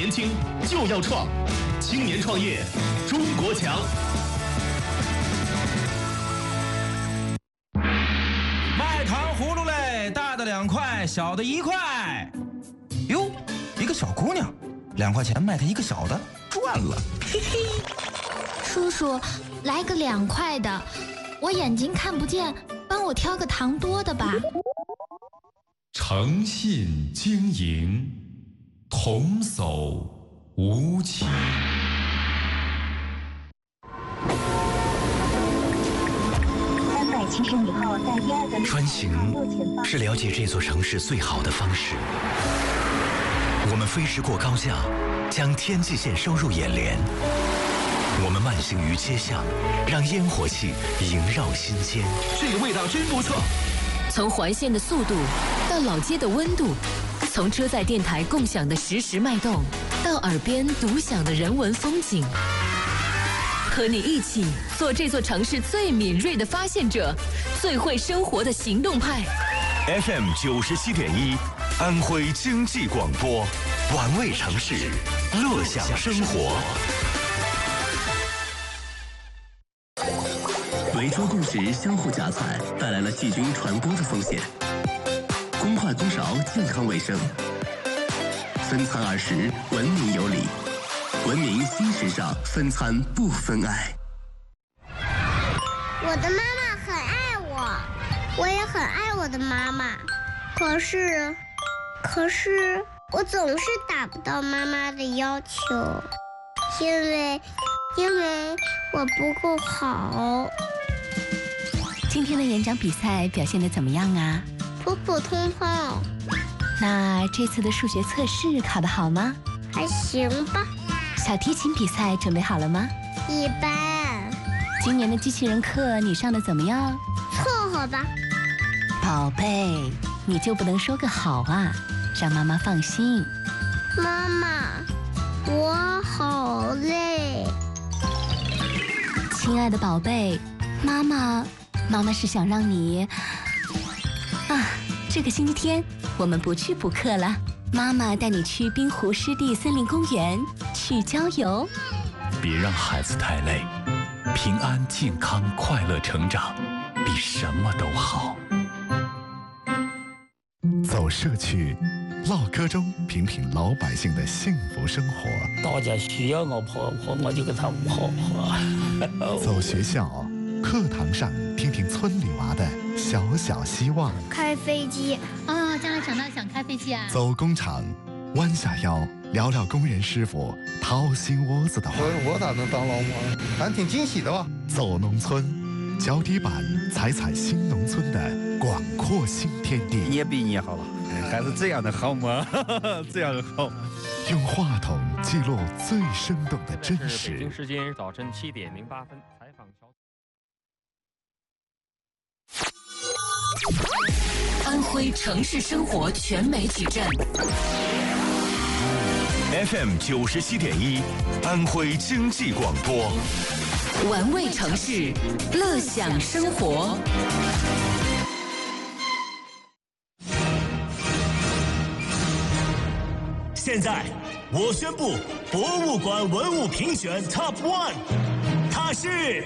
年轻就要创，青年创业，中国强。 卖糖葫芦嘞，大的2块，小的1块。哟，一个小姑娘，2块钱卖她一个小的，赚了。嘿嘿。 叔叔，来个2块的，我眼睛看不见，帮我挑个糖多的吧。 诚信经营，童叟无欺。 穿行是了解这座城市最好的方式。我们飞驰过高架，将天际线收入眼帘。我们慢行于街巷，让烟火气萦绕心间。 这个味道真不错。 从环线的速度到老街的温度，从车载电台共享的实时脉动，到耳边独享的人文风景。和你一起做这座城市最敏锐的发现者，最会生活的行动派。 FM 97.1，安徽经济广播，玩味城市，乐享生活。 围桌共识相互夹菜，带来了细菌传播的风险。公筷公勺，健康卫生。分餐20，文明有礼。文明新时尚，分餐不分爱。 我的妈妈很爱我，我也很爱我的妈妈。可是我总是达不到妈妈的要求，因为我不够好。 今天的演讲比赛表现得怎么样啊？ 普普通通。 那这次的数学测试考得好吗？ 还行吧。 小提琴比赛准备好了吗？ 一般。 今年的机器人课你上得怎么样？ 凑合吧。 宝贝，你就不能说个好啊，让妈妈放心。 妈妈，我好累。 亲爱的宝贝，妈妈是想让你这个星期天我们不去补课了，妈妈带你去滨湖湿地森林公园去郊游。 别让孩子太累，平安健康快乐成长比什么都好。 走社区，唠嗑中品品老百姓的幸福生活。 大家需要我跑，我就给他们跑。 走学校，课堂上听听村里娃的小小希望。 开飞机啊，将来长大想开飞机啊。 走工厂，弯下腰聊聊工人师傅掏心窝子的话。 我咋能当老母？还挺惊喜的吧。 走农村，脚底板踩踩新农村的广阔新天地。 你也比你好了，还是这样的好吗？这样的好。 用话筒记录最生动的真实。 北京时间早晨7点08分，采访小。 安徽城市生活全媒体站。 FM 97.1，安徽经济广播， 玩味城市，乐享生活。 现在我宣布，博物馆文物评选 Top 1， 它是。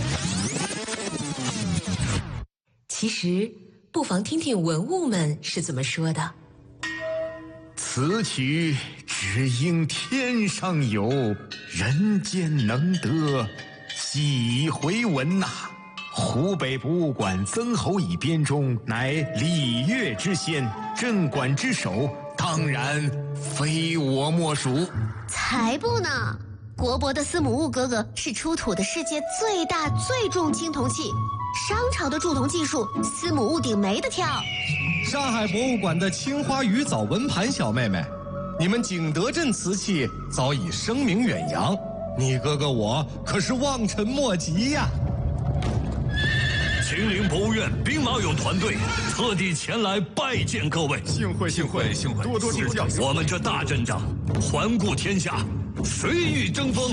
其实，不妨听听文物们是怎么说的。 此曲只应天上有，人间能得几回闻呐！湖北博物馆曾侯乙编钟，乃礼乐之先，镇馆之首，当然非我莫属。 才不呢！国博的司母戊哥哥是出土的世界最大最重青铜器，商朝的铸铜技术，司母戊鼎没得挑。 上海博物馆的青花鱼藻纹盘小妹妹，你们景德镇瓷器早已声名远扬，你哥哥我可是望尘莫及呀！ 秦岭博物院兵马俑团队特地前来拜见各位， 幸会，多多指教。 我们这大阵仗，环顾天下，谁与争锋？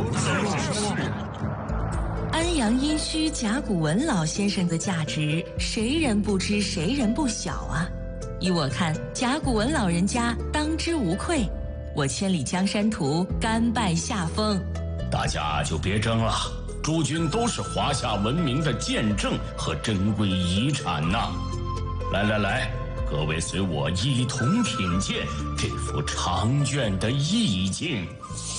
安阳殷墟甲骨文老先生的价值，谁人不知，谁人不晓啊？依我看，甲骨文老人家当之无愧。 我千里江山图甘拜下风。 大家就别争了，诸君都是华夏文明的见证和珍贵遗产呐！来，各位随我一同品鉴这幅长卷的意境。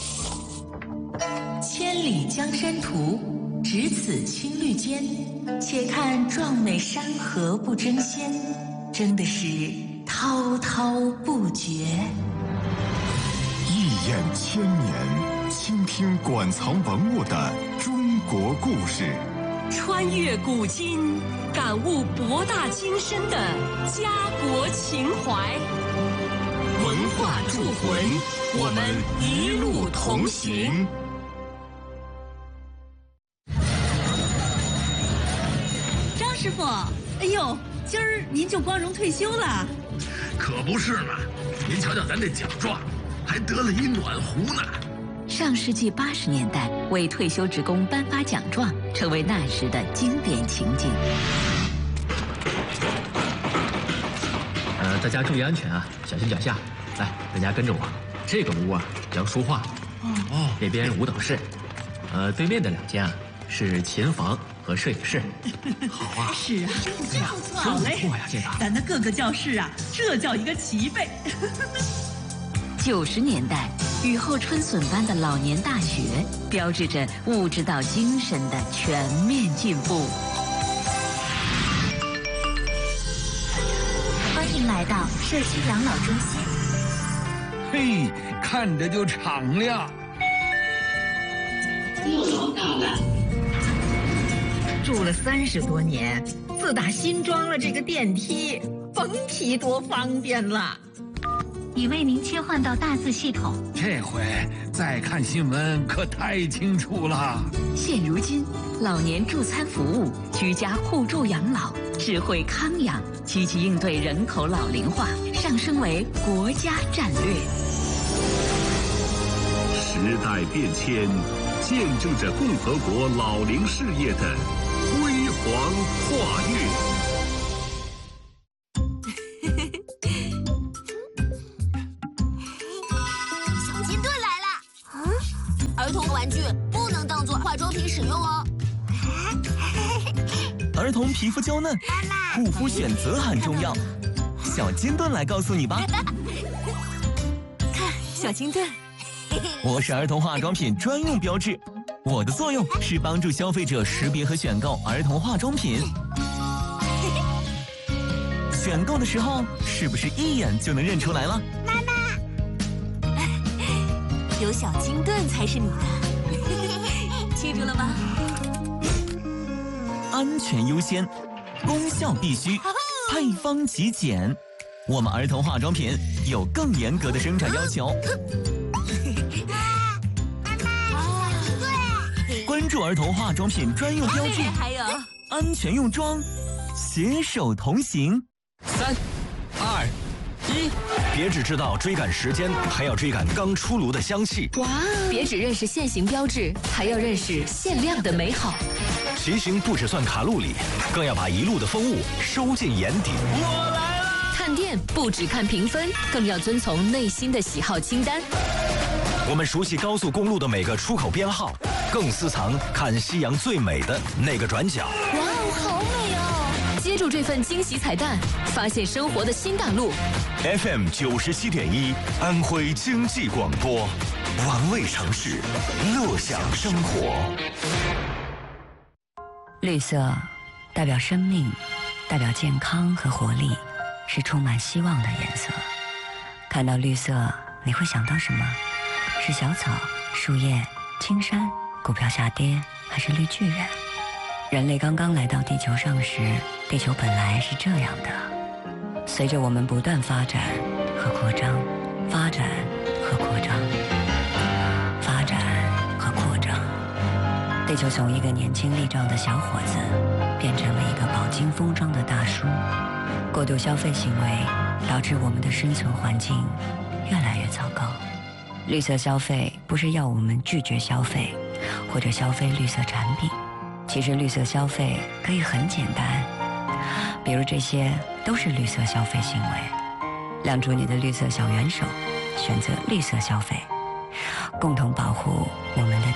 千里江山图，只此青绿间，且看壮美山河不争先，争的是滔滔不绝。 一眼千年，倾听馆藏文物的中国故事， 穿越古今，感悟博大精深的家国情怀。 文化铸魂，我们一路同行。 张师傅，哎呦，今儿您就光荣退休了？ 可不是嘛！您瞧瞧咱这奖状，还得了一暖壶呢。 上世纪80年代，为退休职工颁发奖状，成为那时的经典情景。 大家注意安全啊，小心脚下。来，大家跟着我。这个屋啊叫书画，那边舞蹈室，对面的2间啊是琴房和摄影室。好啊， 是啊，真不错，好嘞！ 不错呀，这个咱的各个教室啊，这叫一个齐备。 90年代，雨后春笋般的老年大学，标志着物质到精神的全面进步。 欢迎来到社区养老中心。 嘿，看着就敞亮。 又老大了。 住了30多年，自打新装了这个电梯，甭提多方便了。 已为您切换到大字系统。 这回再看新闻可太清楚了。 现如今，老年助餐服务、居家互助养老、智慧康养，积极应对人口老龄化，上升为国家战略。 时代变迁，见证着共和国老龄事业的辉煌跨越。 儿童玩具不能当做化妆品使用哦。 儿童皮肤娇嫩，护肤选择很重要。小金盾来告诉你吧。 看，小金盾。 我是儿童化妆品专用标志，我的作用是帮助消费者识别和选购儿童化妆品。选购的时候，是不是一眼就能认出来了？ 妈妈。有小金盾才是你的，记住了吗？ 安全优先，功效必须，配方极简。我们儿童化妆品有更严格的生产要求。关注儿童化妆品专用标志， 还有安全用装，携手同行。 3、2、1，别只知道追赶时间，还要追赶刚出炉的香气。 哇！别只认识现行标志，还要认识限量的美好。 骑行不只算卡路里，更要把一路的风物收进眼底。 我来了！看店不只看评分，更要遵从内心的喜好清单。 我们熟悉高速公路的每个出口编号，更私藏看夕阳最美的那个转角。 哇哦，好美哦！接住这份惊喜彩蛋，发现生活的新大陆。 FM 97.1，安徽经济广播，玩味城市，乐享生活。 绿色代表生命，代表健康和活力，是充满希望的颜色。看到绿色，你会想到什么？是小草、树叶、青山、股票下跌，还是绿巨人？人类刚刚来到地球上时，地球本来是这样的。随着我们不断发展和扩张，发展和扩张，发展和扩张，地球从一个年轻力壮的小伙子，变成了一个饱经风霜的大叔。过度消费行为导致我们的生存环境越来越糟糕。绿色消费不是要我们拒绝消费，或者消费绿色产品。其实绿色消费可以很简单，比如这些都是绿色消费行为。亮出你的绿色小元手， 选择绿色消费，共同保护我们的